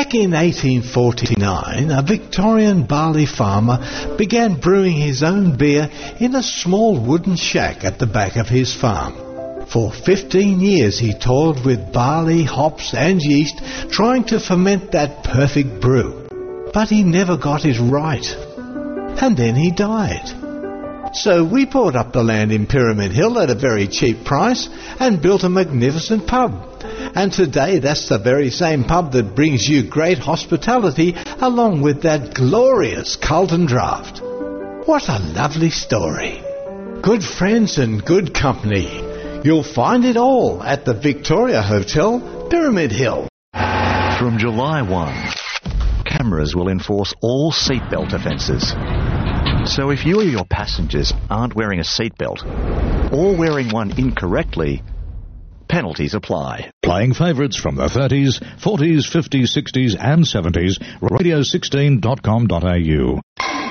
Back in 1849, a Victorian barley farmer began brewing his own beer in a small wooden shack at the back of his farm. For 15 years he toiled with barley, hops and yeast, trying to ferment that perfect brew. But he never got it right. And then he died. So we bought up the land in Pyramid Hill at a very cheap price and built a magnificent pub. And today that's the very same pub that brings you great hospitality along with that glorious Carlton Draft. What a lovely story. Good friends and good company. You'll find it all at the Victoria Hotel, Pyramid Hill. From July 1, cameras will enforce all seatbelt offences. So if you or your passengers aren't wearing a seatbelt or wearing one incorrectly, penalties apply. Playing favourites from the 30s, 40s, 50s, 60s and 70s, radio16.com.au.